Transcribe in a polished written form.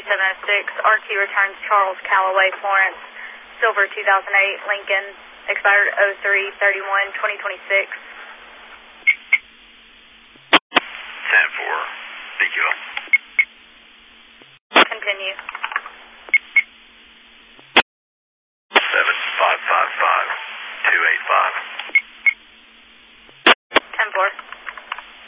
RT returns Charles Callaway Florence, Silver 2008 Lincoln, expired 03/31/2026. 10-4, BQ. Continue.